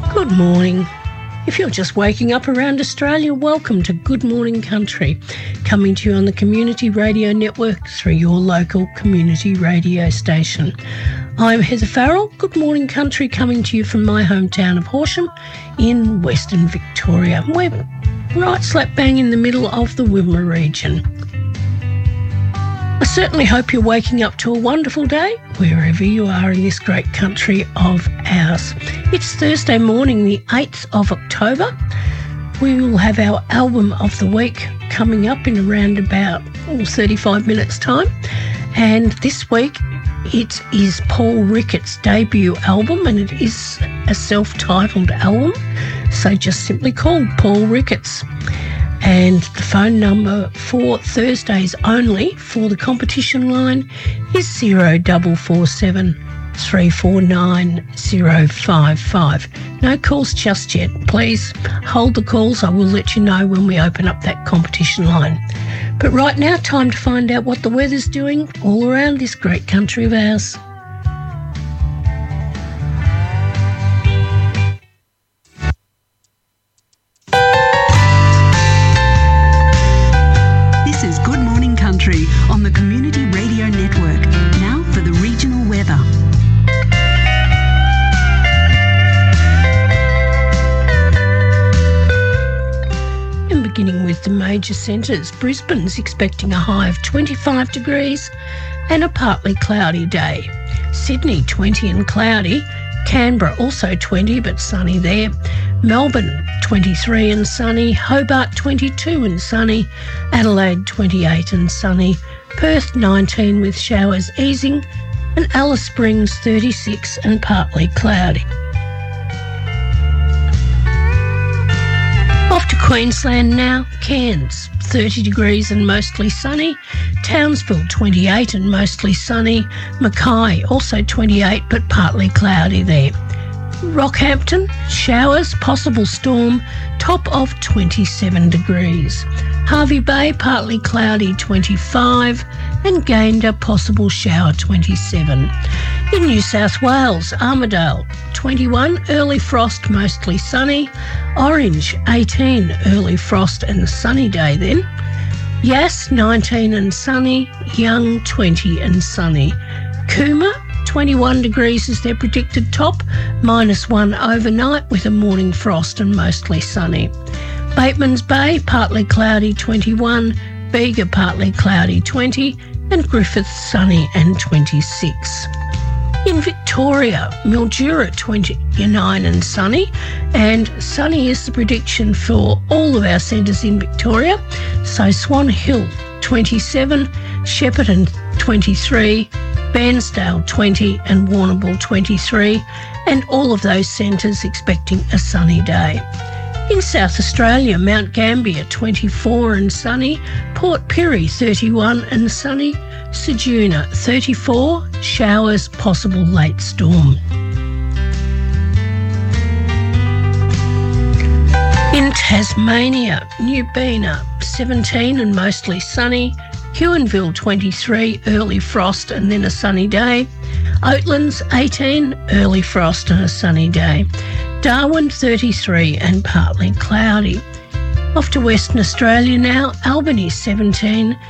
Good morning. If you're just waking up around Australia, welcome to Good Morning Country, coming to you on the Community Radio Network through your local community radio station. I'm Heather Farrell, Good Morning Country, coming to you from my hometown of Horsham in Western Victoria. We're right slap bang in the middle of the Wimmera region. I certainly hope you're waking up to a wonderful day wherever you are in this great country of ours. It's Thursday morning, the 8th of October. We will have our album of the week coming up in around about 35 minutes' time. And this week it is Paul Ricketts' debut album, and it is a self-titled album, so just simply called Paul Ricketts. And the phone number for Thursdays only for the competition line is 0447 349 055. No calls just yet. Please hold the calls. I will let you know when we open up that competition line. But right now, time to find out what the weather's doing all around this great country of ours. On the Community Radio Network. Now for the regional weather. And beginning with the major centres, Brisbane's expecting a high of 25 degrees and a partly cloudy day. Sydney 20 and cloudy. Canberra also 20 but sunny there. Melbourne 23 and sunny. Hobart 22 and sunny. Adelaide 28 and sunny. Perth 19 with showers easing, and Alice Springs 36 and partly cloudy. Off to Queensland now. Cairns 30 degrees and mostly sunny. Townsville 28 and mostly sunny. Mackay also 28 but partly cloudy there. Rockhampton, showers, possible storm, top of 27 degrees. Hervey Bay, partly cloudy, 25, and Gayndah, possible shower, 27. In New South Wales, Armidale, 21, early frost, mostly sunny. Orange, 18, early frost and a sunny day then. Yass, 19 and sunny. Young, 20 and sunny. Cooma, 21 degrees is their predicted top, -1 overnight with a morning frost and mostly sunny. Batemans Bay, partly cloudy, 21, Bega, partly cloudy, 20, and Griffith, sunny and 26. In Victoria, Mildura, 29 and sunny, and sunny is the prediction for all of our centres in Victoria. So Swan Hill, 27, Shepparton, 23, Bairnsdale 20 and Warrnambool 23, and all of those centres expecting a sunny day. In South Australia, Mount Gambier 24 and sunny, Port Pirie 31 and sunny, Ceduna 34, showers, possible late storm. In Tasmania, New Beena 17 and mostly sunny, Huonville 23, early frost and then a sunny day. Oatlands 18, early frost and a sunny day. Darwin 33 and partly cloudy. Off to Western Australia now, Albany 17,